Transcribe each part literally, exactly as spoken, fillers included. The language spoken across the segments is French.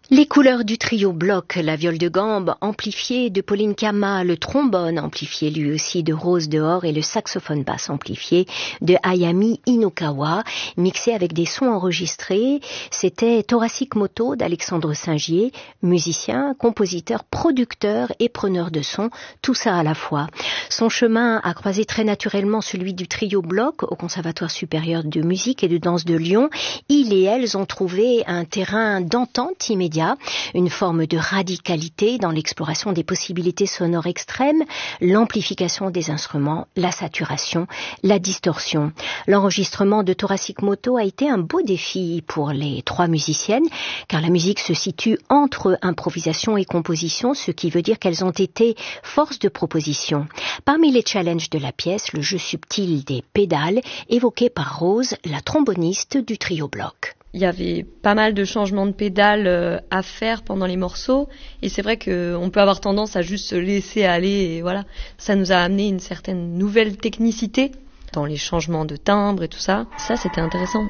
Les couleurs du trio bloc, la viole de gambe amplifiée de Pauline Kama, le trombone amplifié lui aussi de Rose Dehors et le saxophone basse amplifié de Ayami Inokawa, mixé avec des sons enregistrés. C'était Thoracic Moto d'Alexandre Singier, musicien, compositeur, producteur et preneur de son, tout ça à la fois. Son chemin a croisé très naturellement celui du trio bloc au Conservatoire supérieur de musique et de danse de Lyon. Il et elles ont trouvé un terrain d'entente immédiate, une forme de radicalité dans l'exploration des possibilités sonores extrêmes, l'amplification des instruments, la saturation, la distorsion. L'enregistrement de Thoracic Moto a été un beau défi pour les trois musiciennes, car la musique se situe entre improvisation et composition, ce qui veut dire qu'elles ont été force de proposition. Parmi les challenges de la pièce, le jeu subtil des pédales, évoqué par Rose, la tromboniste du trio bloc. Il y avait pas mal de changements de pédales à faire pendant les morceaux, et c'est vrai qu'on peut avoir tendance à juste se laisser aller, et voilà. Ça nous a amené une certaine nouvelle technicité dans les changements de timbre et tout ça. Ça, c'était intéressant.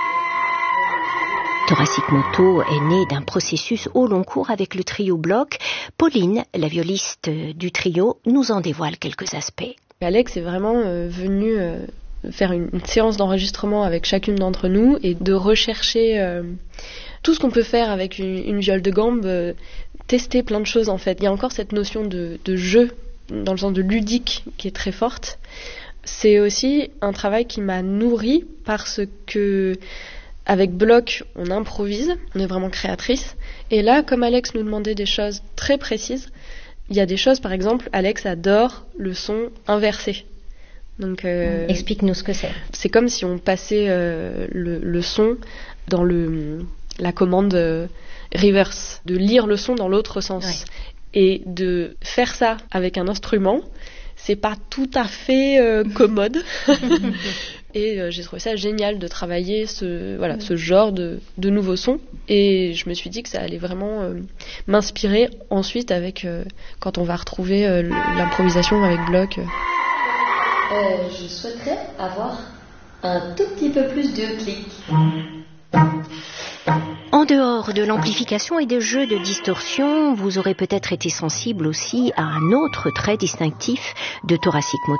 Thoracic Moto est né d'un processus au long cours avec le trio bloc. Pauline, la violiste du trio, nous en dévoile quelques aspects. Alex est vraiment euh, venu... Euh faire une, une séance d'enregistrement avec chacune d'entre nous et de rechercher euh, tout ce qu'on peut faire avec une, une viole de gambe, euh, tester plein de choses en fait. Il y a encore cette notion de, de jeu, dans le sens de ludique, qui est très forte. C'est aussi un travail qui m'a nourrie parce que avec bloc, on improvise, on est vraiment créatrice. Et là, comme Alex nous demandait des choses très précises, il y a des choses, par exemple, Alex adore le son inversé. Donc, euh, explique-nous ce que c'est. C'est comme si on passait euh, le, le son dans le, la commande euh, reverse, de lire le son dans l'autre sens. Ouais. Et de faire ça avec un instrument, c'est pas tout à fait euh, commode. Et euh, j'ai trouvé ça génial de travailler ce, voilà, ce genre de, de nouveaux sons. Et je me suis dit que ça allait vraiment euh, m'inspirer ensuite avec, euh, quand on va retrouver euh, l'improvisation avec bloc. Euh. Euh, je souhaiterais avoir un tout petit peu plus de clics. En dehors de l'amplification et des jeux de distorsion, vous aurez peut-être été sensible aussi à un autre trait distinctif de Thoracic Moto.